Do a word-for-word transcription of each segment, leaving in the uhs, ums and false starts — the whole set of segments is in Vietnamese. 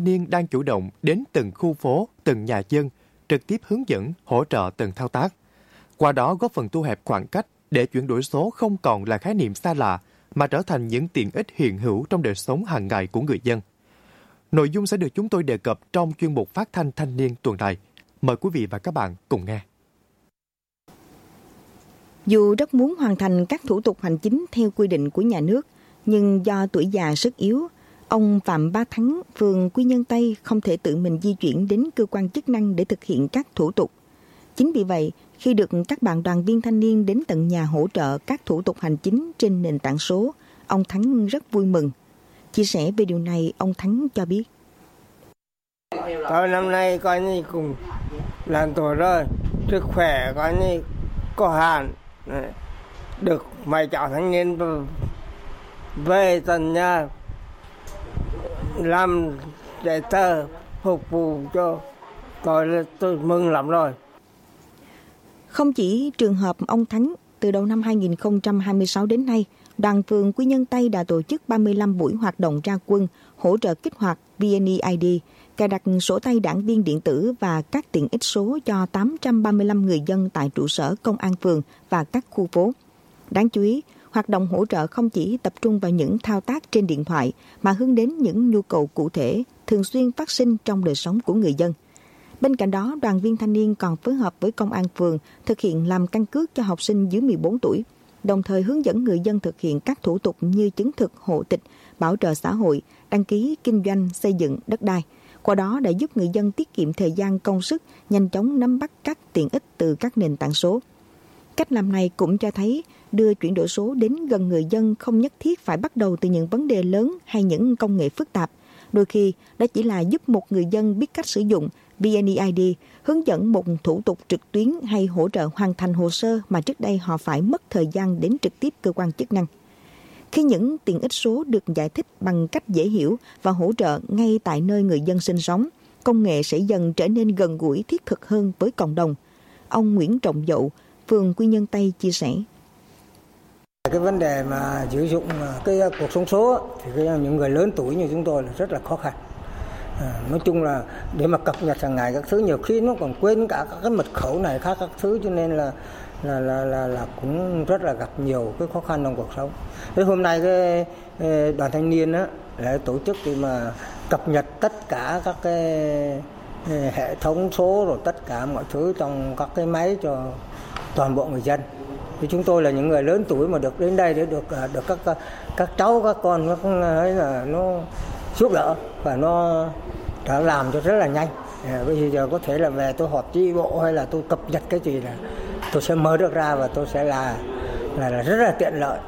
thanh niên đang chủ động đến từng khu phố, từng nhà dân, trực tiếp hướng dẫn, hỗ trợ từng thao tác. Qua đó góp phần thu hẹp khoảng cách để chuyển đổi số không còn là khái niệm xa lạ, mà trở thành những tiện ích hiện hữu trong đời sống hàng ngày của người dân. Nội dung sẽ được chúng tôi đề cập trong chuyên mục phát thanh thanh niên tuần này. Mời quý vị và các bạn cùng nghe. Dù rất muốn hoàn thành các thủ tục hành chính theo quy định của nhà nước, nhưng do tuổi già sức yếu, ông Phạm Bá Thắng, phường Quy Nhơn Tây không thể tự mình di chuyển đến cơ quan chức năng để thực hiện các thủ tục. Chính vì vậy, khi được các bạn đoàn viên thanh niên đến tận nhà hỗ trợ các thủ tục hành chính trên nền tảng số, ông Thắng rất vui mừng. Chia sẻ về điều này, ông Thắng cho biết. Tôi năm nay coi như cùng làm tuổi rồi, sức khỏe coi như có hạn, được mấy cháu thanh niên về tận nhà làm giấy tờ phục vụ cho tôi, là tôi mừng lắm rồi. Không chỉ trường hợp ông Thắng, từ đầu năm hai không hai sáu đến nay, đoàn phường Quy Nhơn Tây đã tổ chức ba mươi lăm buổi hoạt động ra quân hỗ trợ kích hoạt vê en e i đê, cài đặt sổ tay đảng viên điện tử và các tiện ích số cho tám trăm ba mươi lăm người dân tại trụ sở công an phường và các khu phố. Đáng chú ý, hoạt động hỗ trợ không chỉ tập trung vào những thao tác trên điện thoại mà hướng đến những nhu cầu cụ thể, thường xuyên phát sinh trong đời sống của người dân. Bên cạnh đó, đoàn viên thanh niên còn phối hợp với công an phường thực hiện làm căn cước cho học sinh dưới mười bốn tuổi, đồng thời hướng dẫn người dân thực hiện các thủ tục như chứng thực hộ tịch, bảo trợ xã hội, đăng ký kinh doanh, xây dựng, đất đai. Qua đó đã giúp người dân tiết kiệm thời gian công sức, nhanh chóng nắm bắt các tiện ích từ các nền tảng số. Cách làm này cũng cho thấy đưa chuyển đổi số đến gần người dân không nhất thiết phải bắt đầu từ những vấn đề lớn hay những công nghệ phức tạp. Đôi khi, đó chỉ là giúp một người dân biết cách sử dụng vê en e i đê, hướng dẫn một thủ tục trực tuyến hay hỗ trợ hoàn thành hồ sơ mà trước đây họ phải mất thời gian đến trực tiếp cơ quan chức năng. Khi những tiện ích số được giải thích bằng cách dễ hiểu và hỗ trợ ngay tại nơi người dân sinh sống, công nghệ sẽ dần trở nên gần gũi thiết thực hơn với cộng đồng. Ông Nguyễn Trọng Dậu, phường Quy Nhơn Tây chia sẻ. Cái vấn đề mà sử dụng cái cuộc sống số thì những người lớn tuổi như chúng tôi là rất là khó khăn. À, nói chung là để mà cập nhật hàng ngày các thứ nhiều khi nó còn quên cả các cái mật khẩu này khác các thứ, cho nên là là là là, là cũng rất là gặp nhiều cái khó khăn trong cuộc sống. Thế hôm nay cái đoàn thanh niên á để tổ chức thì mà cập nhật tất cả các cái hệ thống số rồi tất cả mọi thứ trong các cái máy cho toàn bộ người dân. Thì chúng tôi là những người lớn tuổi mà được đến đây để được được các các cháu các con nó ấy là nó giúp đỡ và nó đã làm cho rất là nhanh. À, bây giờ có thể là về tôi họp chi bộ hay là tôi cập nhật cái gì là tôi sẽ mở được ra và tôi sẽ là là, là rất là tiện lợi.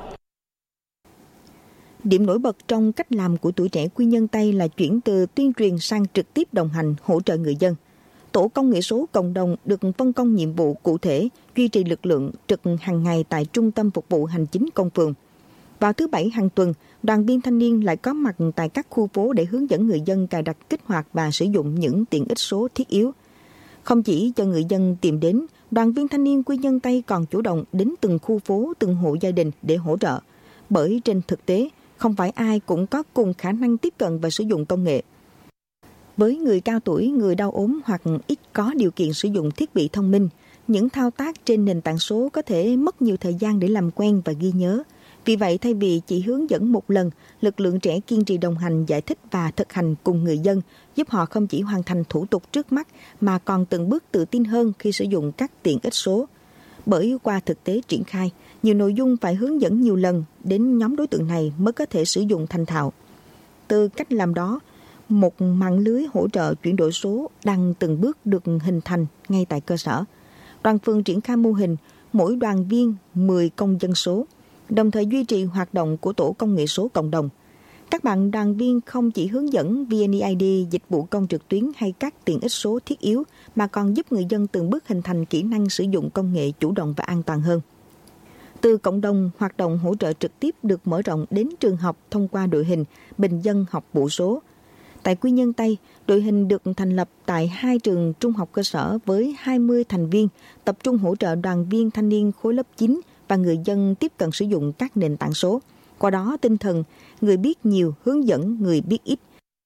Điểm nổi bật trong cách làm của tuổi trẻ Quy Nhơn Tây là chuyển từ tuyên truyền sang trực tiếp đồng hành hỗ trợ người dân. Tổ công nghệ số cộng đồng được phân công nhiệm vụ cụ thể, duy trì lực lượng trực hàng ngày tại Trung tâm Phục vụ Hành chính công phường. Vào thứ Bảy hàng tuần, đoàn viên thanh niên lại có mặt tại các khu phố để hướng dẫn người dân cài đặt, kích hoạt và sử dụng những tiện ích số thiết yếu. Không chỉ cho người dân tìm đến, đoàn viên thanh niên Quy Nhơn Tây còn chủ động đến từng khu phố, từng hộ gia đình để hỗ trợ. Bởi trên thực tế, không phải ai cũng có cùng khả năng tiếp cận và sử dụng công nghệ. Với người cao tuổi, người đau ốm hoặc ít có điều kiện sử dụng thiết bị thông minh, những thao tác trên nền tảng số có thể mất nhiều thời gian để làm quen và ghi nhớ. Vì vậy, thay vì chỉ hướng dẫn một lần, lực lượng trẻ kiên trì đồng hành, giải thích và thực hành cùng người dân, giúp họ không chỉ hoàn thành thủ tục trước mắt mà còn từng bước tự tin hơn khi sử dụng các tiện ích số. Bởi qua thực tế triển khai, nhiều nội dung phải hướng dẫn nhiều lần đến nhóm đối tượng này mới có thể sử dụng thành thạo. Từ cách làm đó, một mạng lưới hỗ trợ chuyển đổi số đang từng bước được hình thành ngay tại cơ sở. Đoàn phường triển khai mô hình mỗi đoàn viên mười công dân số, đồng thời duy trì hoạt động của tổ công nghệ số cộng đồng. Các bạn đoàn viên không chỉ hướng dẫn vê en e i đê, dịch vụ công trực tuyến hay các tiện ích số thiết yếu, mà còn giúp người dân từng bước hình thành kỹ năng sử dụng công nghệ chủ động và an toàn hơn. Từ cộng đồng, hoạt động hỗ trợ trực tiếp được mở rộng đến trường học thông qua đội hình bình dân học vụ số. Tại Quy Nhơn Tây, đội hình được thành lập tại hai trường trung học cơ sở với hai mươi thành viên, tập trung hỗ trợ đoàn viên thanh niên khối lớp chín và người dân tiếp cận sử dụng các nền tảng số. Qua đó, tinh thần người biết nhiều hướng dẫn người biết ít.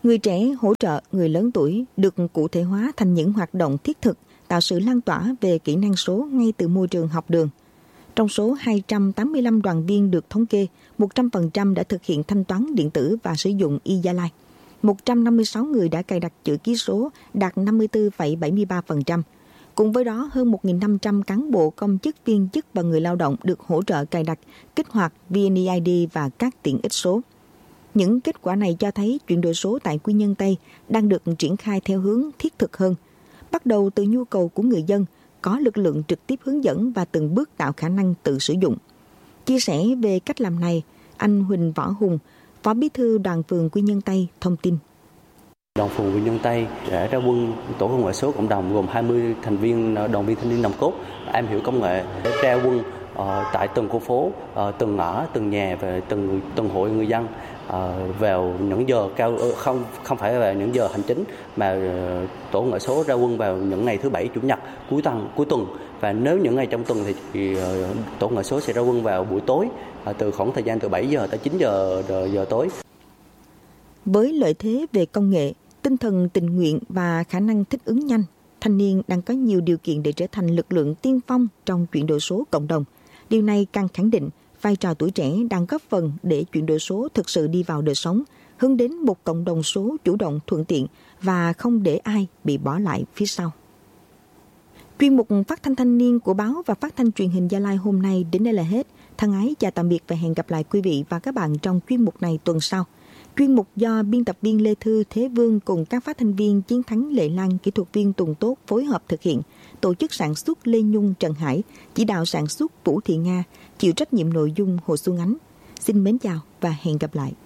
Người trẻ hỗ trợ người lớn tuổi được cụ thể hóa thành những hoạt động thiết thực, tạo sự lan tỏa về kỹ năng số ngay từ môi trường học đường. Trong số hai trăm tám mươi lăm đoàn viên được thống kê, một trăm phần trăm đã thực hiện thanh toán điện tử và sử dụng e-Gia Lai. một trăm năm mươi sáu người đã cài đặt chữ ký số, đạt năm mươi tư phẩy bảy mươi ba phần trăm. Cùng với đó, hơn một nghìn năm trăm cán bộ, công chức, viên chức và người lao động được hỗ trợ cài đặt, kích hoạt vê en e i đê và các tiện ích số. Những kết quả này cho thấy chuyển đổi số tại Quy Nhơn Tây đang được triển khai theo hướng thiết thực hơn. Bắt đầu từ nhu cầu của người dân, có lực lượng trực tiếp hướng dẫn và từng bước tạo khả năng tự sử dụng. Chia sẻ về cách làm này, anh Huỳnh Võ Hùng, Phó Bí thư Đoàn phường Quy Nhơn Tây thông tin. Đoàn phường Quy Nhơn Tây đã ra quân tổ công nghệ số cộng đồng gồm hai mươi thành viên đoàn viên thanh niên nòng cốt am hiểu công nghệ để ra quân uh, tại từng khu phố, uh, từng ngõ, từng nhà và từng từng hội người dân uh, vào những giờ cao không không phải vào những giờ hành chính mà uh, tổ công nghệ số ra quân vào những ngày thứ bảy, chủ nhật, cuối tuần cuối tuần và nếu những ngày trong tuần thì, thì uh, tổ công nghệ số sẽ ra quân vào buổi tối uh, từ khoảng thời gian từ bảy giờ tới chín giờ giờ tối. Với lợi thế về công nghệ, tinh thần tình nguyện và khả năng thích ứng nhanh, thanh niên đang có nhiều điều kiện để trở thành lực lượng tiên phong trong chuyển đổi số cộng đồng. Điều này càng khẳng định vai trò tuổi trẻ đang góp phần để chuyển đổi số thực sự đi vào đời sống, hướng đến một cộng đồng số chủ động, thuận tiện và không để ai bị bỏ lại phía sau. Chuyên mục Phát thanh thanh niên của báo và Phát thanh truyền hình Gia Lai hôm nay đến đây là hết. Thân ái chào tạm biệt và hẹn gặp lại quý vị và các bạn trong chuyên mục này tuần sau. Chuyên mục do biên tập viên Lê Thư Thế Vương cùng các phát thanh viên Chiến Thắng Lệ Lan, kỹ thuật viên Tùng Tốt phối hợp thực hiện. Tổ chức sản xuất Lê Nhung Trần Hải, chỉ đạo sản xuất Vũ Thị Nga, chịu trách nhiệm nội dung Hồ Xuân Ánh. Xin mến chào và hẹn gặp lại.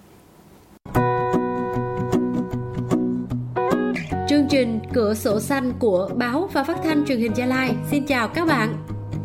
Chương trình Cửa sổ xanh của báo và Phát thanh truyền hình Gia Lai xin chào các bạn.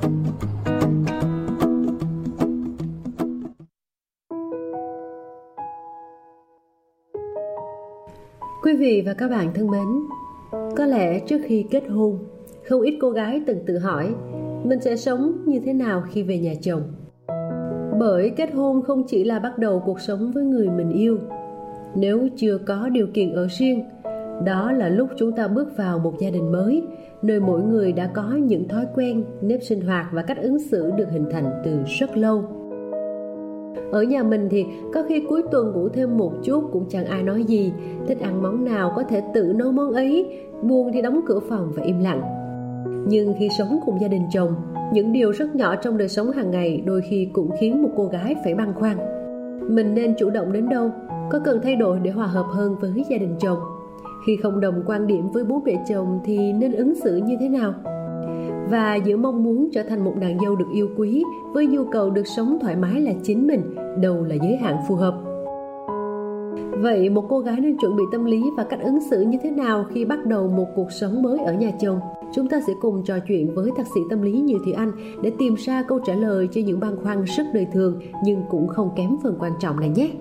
Quý vị và các bạn thân mến, có lẽ trước khi kết hôn, không ít cô gái từng tự hỏi mình sẽ sống như thế nào khi về nhà chồng. Bởi kết hôn không chỉ là bắt đầu cuộc sống với người mình yêu. Nếu chưa có điều kiện ở riêng, đó là lúc chúng ta bước vào một gia đình mới, nơi mỗi người đã có những thói quen, nếp sinh hoạt và cách ứng xử được hình thành từ rất lâu. Ở nhà mình thì có khi cuối tuần ngủ thêm một chút cũng chẳng ai nói gì, thích ăn món nào có thể tự nấu món ấy, buồn thì đóng cửa phòng và im lặng. Nhưng khi sống cùng gia đình chồng, những điều rất nhỏ trong đời sống hàng ngày đôi khi cũng khiến một cô gái phải băn khoăn. Mình nên chủ động đến đâu? Có cần thay đổi để hòa hợp hơn với gia đình chồng? Khi không đồng quan điểm với bố mẹ chồng thì nên ứng xử như thế nào? Và giữa mong muốn trở thành một nàng dâu được yêu quý với nhu cầu được sống thoải mái là chính mình, đâu là giới hạn phù hợp? Vậy một cô gái nên chuẩn bị tâm lý và cách ứng xử như thế nào khi bắt đầu một cuộc sống mới ở nhà chồng? Chúng ta sẽ cùng trò chuyện với thạc sĩ tâm lý Nhiều Thị Anh để tìm ra câu trả lời cho những băn khoăn rất đời thường nhưng cũng không kém phần quan trọng này nhé.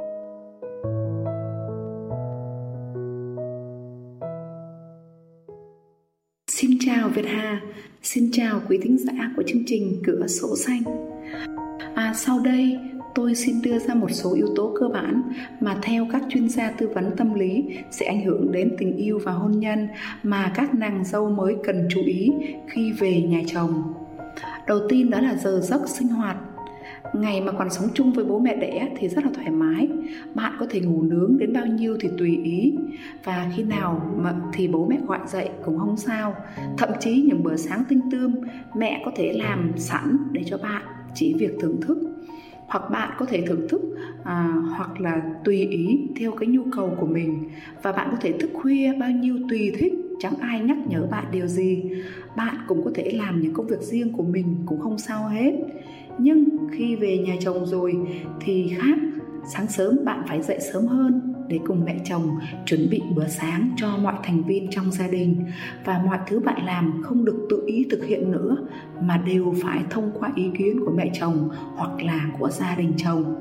Xin chào Việt Hà, xin chào quý thính giả của chương trình Cửa sổ xanh. À, sau đây tôi xin đưa ra một số yếu tố cơ bản mà theo các chuyên gia tư vấn tâm lý sẽ ảnh hưởng đến tình yêu và hôn nhân mà các nàng dâu mới cần chú ý khi về nhà chồng. Đầu tiên đó là giờ giấc sinh hoạt. Ngày mà còn sống chung với bố mẹ đẻ thì rất là thoải mái. Bạn có thể ngủ nướng đến bao nhiêu thì tùy ý. Và khi nào mà thì bố mẹ gọi dậy cũng không sao. Thậm chí những bữa sáng tinh tươm mẹ có thể làm sẵn để cho bạn chỉ việc thưởng thức. Hoặc bạn có thể thưởng thức à, hoặc là tùy ý theo cái nhu cầu của mình. Và bạn có thể thức khuya bao nhiêu tùy thích, chẳng ai nhắc nhở bạn điều gì. Bạn cũng có thể làm những công việc riêng của mình cũng không sao hết. Nhưng khi về nhà chồng rồi thì khác. Sáng sớm bạn phải dậy sớm hơn để cùng mẹ chồng chuẩn bị bữa sáng cho mọi thành viên trong gia đình. Và mọi thứ bạn làm không được tự ý thực hiện nữa mà đều phải thông qua ý kiến của mẹ chồng hoặc là của gia đình chồng.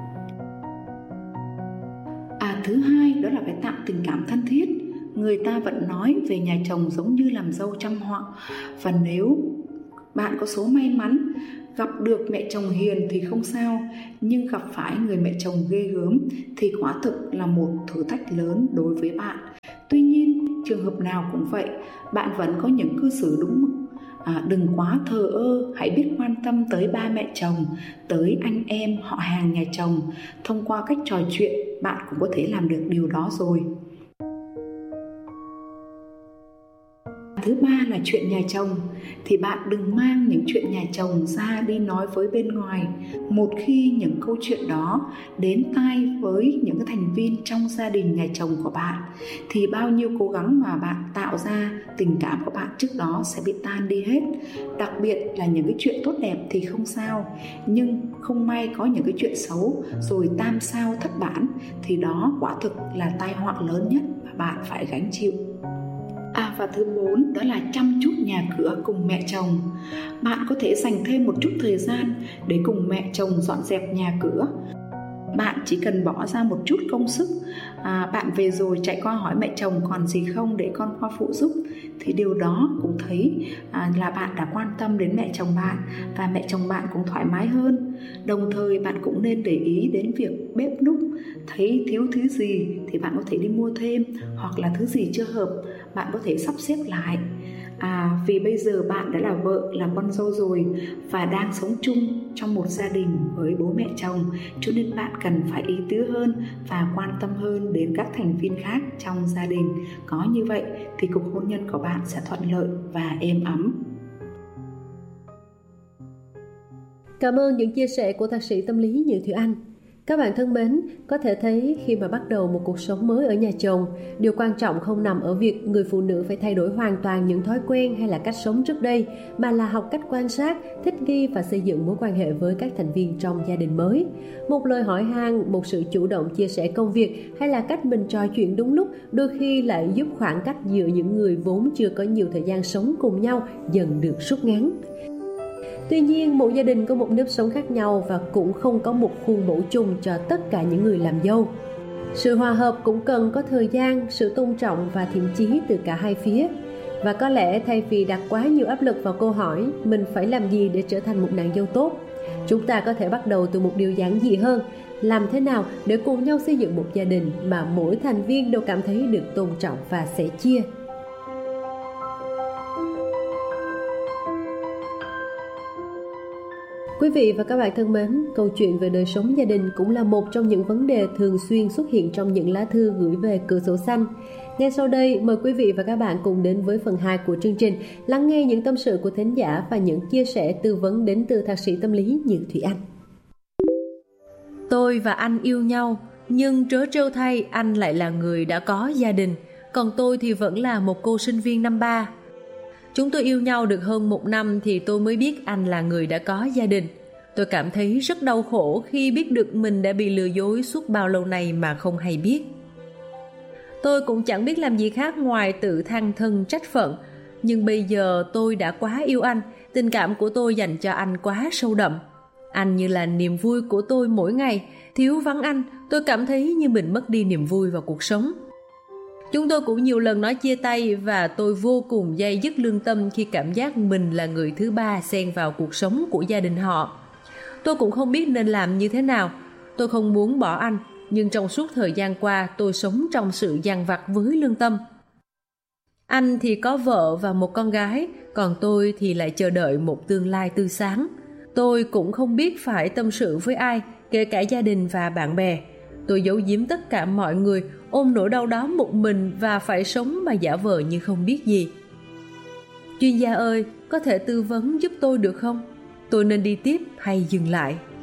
À, thứ hai đó là phải tạo tình cảm thân thiết. Người ta vẫn nói về nhà chồng giống như làm dâu trăm họ. Và nếu bạn có số may mắn Gặp được mẹ chồng hiền thì không sao, nhưng gặp phải người mẹ chồng ghê gớm thì quả thực là một thử thách lớn đối với bạn. Tuy nhiên, trường hợp nào cũng vậy, bạn vẫn có những cư xử đúng mực. À, đừng quá thờ ơ, hãy biết quan tâm tới ba mẹ chồng, tới anh em, họ hàng nhà chồng. Thông qua cách trò chuyện, bạn cũng có thể làm được điều đó rồi. Thứ ba là chuyện nhà chồng, thì bạn đừng mang những chuyện nhà chồng ra đi nói với bên ngoài. Một khi những câu chuyện đó đến tai với những thành viên trong gia đình nhà chồng của bạn, thì bao nhiêu cố gắng mà bạn tạo ra, tình cảm của bạn trước đó sẽ bị tan đi hết. Đặc biệt là những cái chuyện tốt đẹp thì không sao, nhưng không may có những cái chuyện xấu rồi tam sao thất bản, thì đó quả thực là tai họa lớn nhất mà bạn phải gánh chịu. À, và thứ bốn đó là chăm chút nhà cửa cùng mẹ chồng. Bạn có thể dành thêm một chút thời gian để cùng mẹ chồng dọn dẹp nhà cửa. Bạn chỉ cần bỏ ra một chút công sức, à, bạn về rồi chạy qua hỏi mẹ chồng còn gì không để con qua phụ giúp, thì điều đó cũng thấy à, là bạn đã quan tâm đến mẹ chồng bạn, và mẹ chồng bạn cũng thoải mái hơn. Đồng thời bạn cũng nên để ý đến việc bếp núc, thấy thiếu thứ gì thì bạn có thể đi mua thêm, hoặc là thứ gì chưa hợp bạn có thể sắp xếp lại. À, vì bây giờ bạn đã là vợ, là con dâu rồi và đang sống chung trong một gia đình với bố mẹ chồng, cho nên bạn cần phải ý tứ hơn và quan tâm hơn đến các thành viên khác trong gia đình. Có như vậy thì cuộc hôn nhân của bạn sẽ thuận lợi và êm ấm. Cảm ơn những chia sẻ của thạc sĩ tâm lý Nhữ Thủy Anh. Các bạn thân mến, có thể thấy khi mà bắt đầu một cuộc sống mới ở nhà chồng, điều quan trọng không nằm ở việc người phụ nữ phải thay đổi hoàn toàn những thói quen hay là cách sống trước đây, mà là học cách quan sát, thích nghi và xây dựng mối quan hệ với các thành viên trong gia đình mới. Một lời hỏi han, một sự chủ động chia sẻ công việc hay là cách mình trò chuyện đúng lúc đôi khi lại giúp khoảng cách giữa những người vốn chưa có nhiều thời gian sống cùng nhau dần được rút ngắn. Tuy nhiên, mỗi gia đình có một nếp sống khác nhau và cũng không có một khuôn mẫu chung cho tất cả những người làm dâu. Sự hòa hợp cũng cần có thời gian, sự tôn trọng và thiện chí từ cả hai phía. Và có lẽ thay vì đặt quá nhiều áp lực vào câu hỏi mình phải làm gì để trở thành một nàng dâu tốt, chúng ta có thể bắt đầu từ một điều giản dị hơn: làm thế nào để cùng nhau xây dựng một gia đình mà mỗi thành viên đều cảm thấy được tôn trọng và sẻ chia. Quý vị và các bạn thân mến, câu chuyện về đời sống gia đình cũng là một trong những vấn đề thường xuyên xuất hiện trong những lá thư gửi về Cửa Sổ Xanh. Ngay sau đây, mời quý vị và các bạn cùng đến với phần hai của chương trình, lắng nghe những tâm sự của thính giả và những chia sẻ tư vấn đến từ thạc sĩ tâm lý Nhữ Thủy Anh. Tôi và anh yêu nhau, nhưng trớ trêu thay anh lại là người đã có gia đình, còn tôi thì vẫn là một cô sinh viên năm ba. Chúng tôi yêu nhau được hơn một năm thì tôi mới biết anh là người đã có gia đình. Tôi cảm thấy rất đau khổ khi biết được mình đã bị lừa dối suốt bao lâu nay mà không hay biết. Tôi cũng chẳng biết làm gì khác ngoài tự than thân trách phận. Nhưng bây giờ tôi đã quá yêu anh, tình cảm của tôi dành cho anh quá sâu đậm. Anh như là niềm vui của tôi mỗi ngày, thiếu vắng anh, tôi cảm thấy như mình mất đi niềm vui vào cuộc sống. Chúng tôi cũng nhiều lần nói chia tay và tôi vô cùng day dứt lương tâm khi cảm giác mình là người thứ ba xen vào cuộc sống của gia đình họ. Tôi cũng không biết nên làm như thế nào. Tôi không muốn bỏ anh, nhưng trong suốt thời gian qua tôi sống trong sự dằn vặt với lương tâm. Anh thì có vợ và một con gái, còn tôi thì lại chờ đợi một tương lai tươi sáng. Tôi cũng không biết phải tâm sự với ai, kể cả gia đình và bạn bè. Tôi giấu giếm tất cả mọi người, ôm nỗi đau đó một mình và phải sống mà giả vờ như không biết gì. Chuyên gia ơi, có thể tư vấn giúp tôi được không? Tôi nên đi tiếp hay dừng lại?